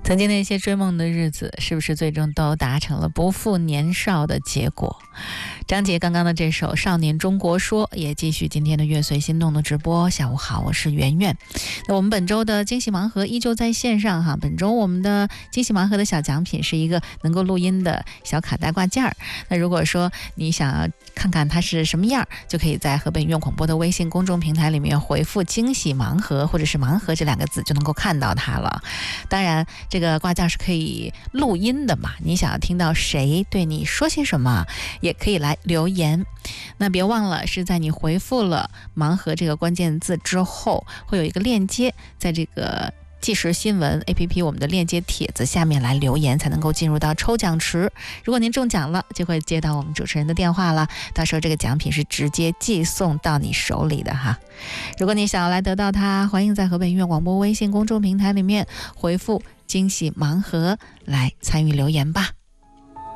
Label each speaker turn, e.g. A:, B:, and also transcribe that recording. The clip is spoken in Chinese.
A: 曾经那些追梦的日子，是不是最终都达成了不负年少的结果？张杰刚刚的这首《少年中国说》也继续今天的乐随心动的直播。下午好，我是圆圆。那我们本周的惊喜盲盒依旧在线上哈。本周我们的惊喜盲盒的小奖品是一个能够录音的小卡带挂件儿。那如果说你想要看看它是什么样，就可以在河北医院广播的微信公众平台里面回复惊喜盲盒或者是盲盒这两个字，就能够看到它了。当然这个挂件是可以录音的嘛，你想要听到谁对你说些什么也可以来留言。那别忘了是在你回复了盲盒这个关键字之后，会有一个链接，在这个即时新闻 APP 我们的链接帖子下面来留言，才能够进入到抽奖池。如果您中奖了，就会接到我们主持人的电话了，到时候这个奖品是直接寄送到你手里的哈。如果你想要来得到它，欢迎在河北音乐广播微信公众平台里面回复惊喜盲盒来参与留言吧。